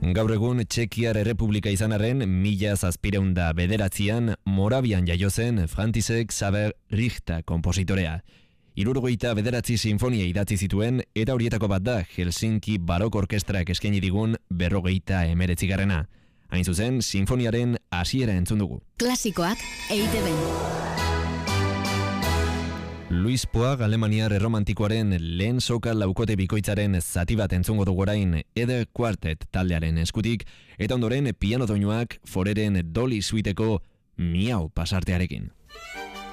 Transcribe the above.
Gaur egun Txekiar Errepublika izan arren 1709 Morabian jaio zen František Xaver Richta konpositorea. 79 sinfonia idatzi zituen eta horietako bat da Helsinki Barok Orkestrak eskaini digun 59. Hain zuzen, sinfoniaren hasiera entzun dugu. Klasikoak EITB. Luis Poag alemaniar erromantikoaren lehen soka laukote bikoitzaren zati bat entzungo dugu orain Eder Quartet taldearen eskutik, eta ondoren piano doinuak Foreren Dolly Suiteko miau pasartearekin.